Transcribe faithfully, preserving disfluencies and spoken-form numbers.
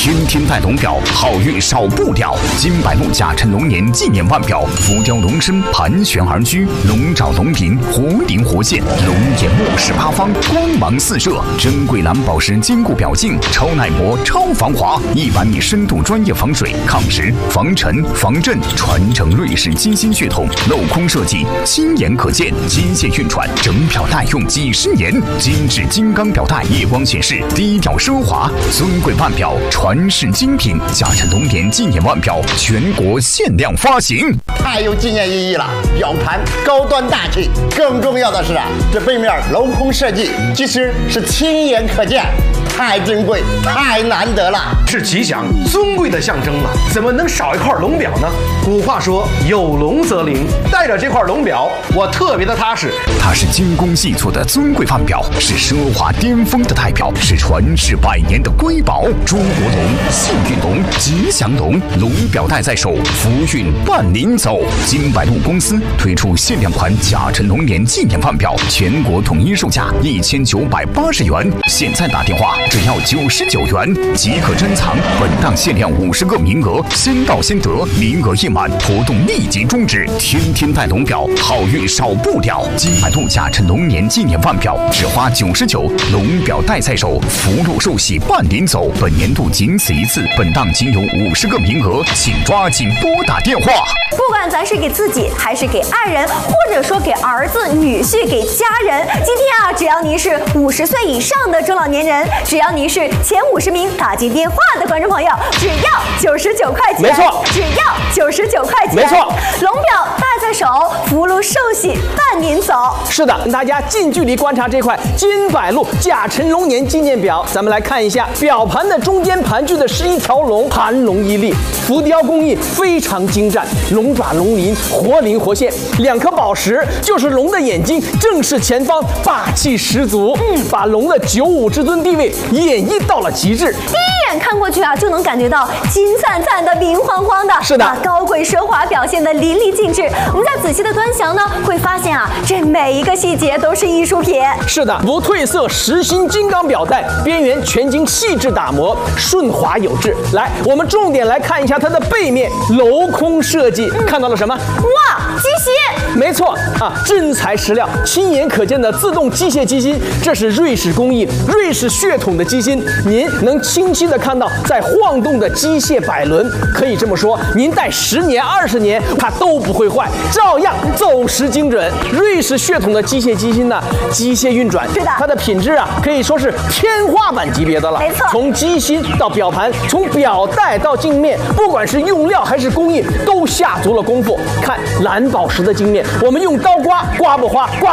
天天戴龙表，好运少不了。金百路甲辰龙年纪念腕表，浮雕龙身盘旋而居，龙爪龙鳞活灵活现，龙眼目视八方，光芒四射。珍贵蓝宝石坚固表镜，超耐磨、超防滑，一百米深度专业防水、抗蚀、防尘、防震，传承瑞士机芯血统，镂空设计，亲眼可见，机械运转，整表耐用几十年。精致金刚表带，夜光显示，低调奢华，尊贵腕表，传世精品。甲辰龙年纪念腕表，全国限量发行， 太有纪念意义了。表盘高端大气，更重要的是啊，这背面镂空设计其实是亲眼可见，太珍贵，太难得了， 是吉祥尊贵的象征嘛？怎么能少一块龙表呢？古话说有龙则灵，带着这块龙表，我特别的踏实。 它是精工细作的尊贵腕表，是奢华巅峰的代表，是传世百年的瑰宝。中国龙、幸运龙、吉祥龙，龙表带在手，福运伴您走。金百路公司推出限量款甲辰龙年纪念腕表，全国统一售价一千九百八十元，现在打电话只要九十九元即可珍藏。本档限量五十个名额，先到先得，名额一满，活动立即终止。天天戴龙表，好运少不了。金百路甲辰龙年纪念腕表，只花九十九，龙表带在手，福禄寿喜伴您走。本年度仅此一次，本档仅有五十个名额，请抓紧拨打电话。 不管咱是给自己，还是给爱人，或者说给儿子、女婿、给家人，今天啊，只要您是五十岁以上的中老年人，只要您是前五十名打进电话的观众朋友，只要九十九块钱， 没错， 只要九十九块钱， 没错。 龙表戴在手，福禄寿喜伴您走。 是的，大家近距离观察这块金百路甲辰龙年纪念表，咱们来看一下，表盘的中间盘踞的是一条龙，盘龙屹立，浮雕工艺非常精湛，龙爪龙鳞活灵活现，两颗宝石就是龙的眼睛，正是前方，霸气十足，嗯，把龙的九五至尊地位演绎到了极致。 第一眼看过去啊，就能感觉到金灿灿的、明晃晃的， 是的， 把高贵奢华表现得淋漓尽致。我们再仔细的端详呢，会发现啊，这每一个细节都是艺术品。 是的，不褪色实心金刚表带，边缘全经细致打磨，顺滑有致。来，我们重点来看一下它的背面镂空设计，看到了什么？ 哇，机芯！ 没错啊，真材实料，亲眼可见的自动机械机芯，这是瑞士工艺、瑞士血统的机芯，您能清晰的看到在晃动的机械摆轮，可以这么说，您戴十年、二十年，它都不会坏，照样走时精准。瑞士血统的机械机芯呢，机械运转， 是的， 它的品质啊，可以说是天花板级别的了。 没错， 从机芯到表盘，从表带到镜面，不管是用料还是工艺，都下足了功夫。看蓝宝石的镜面，我们用刀刮刮不花，刮